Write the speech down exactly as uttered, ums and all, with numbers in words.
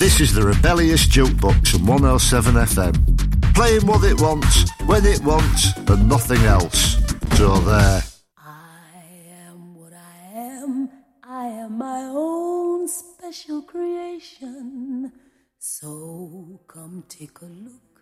This is the Rebellious Jukebox on one oh seven F M. Playing what it wants, when it wants, and nothing else. So there. I am what I am. I am my own special creation. So come take a look